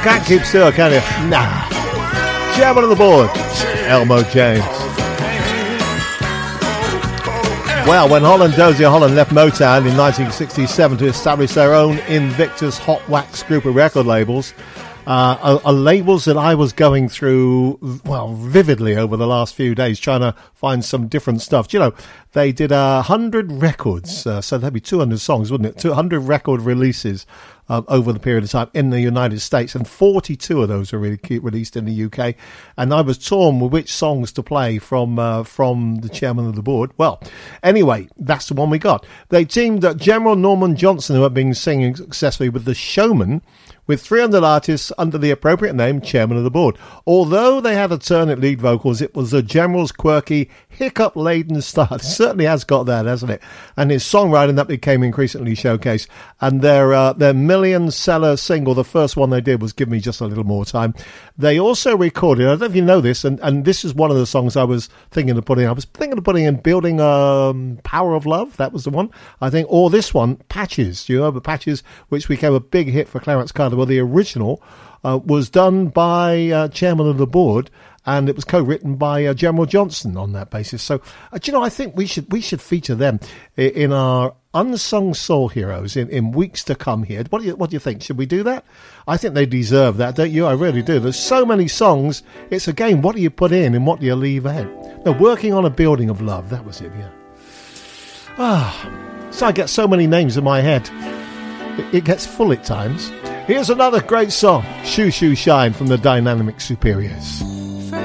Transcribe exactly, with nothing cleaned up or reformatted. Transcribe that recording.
Can't keep still, can you? Nah. Chairman of the board, Elmo James. Well, when Holland Dozier Holland left Motown in nineteen sixty-seven to establish their own Invictus Hot Wax group of record labels, uh, are, are labels that I was going through, well, vividly over the last few days, trying to find some different stuff. Do you know, they did a hundred records, uh, so that'd be two hundred songs, wouldn't it? two hundred record releases uh, over the period of time in the United States, and forty-two of those were really released in the U K. And I was torn with which songs to play from uh, from the chairman of the board. Well, anyway, that's the one we got. They teamed uh, General Norman Johnson, who had been singing successfully with The Showman, with three hundred artists under the appropriate name Chairman of the Board. Although they had alternate lead vocals, it was the General's quirky, hiccup-laden style. It certainly has got that, hasn't it? And his songwriting that became increasingly showcased. And their uh, their million-seller single, the first one they did, was Give Me Just a Little More Time. They also recorded, I don't know if you know this, and, and this is one of the songs I was thinking of putting. I was thinking of putting in Building um, Power of Love. That was the one, I think. Or this one, Patches. Do you remember Patches, which became a big hit for Clarence Carter? Well, the original uh, was done by uh, Chairman of the Board, and it was co-written by uh, General Johnson on that basis. So, uh, do you know, I think we should we should feature them in, in our unsung soul heroes in, in weeks to come here. What do you what do you think? Should we do that? I think they deserve that, don't you? I really do. There's so many songs. It's again, what do you put in and what do you leave out? No, Working on a Building of Love. That was it. Yeah. Ah, so I get so many names in my head. It, it gets full at times. Here's another great song, Shoo Shoo Shine from the Dynamic Superiors.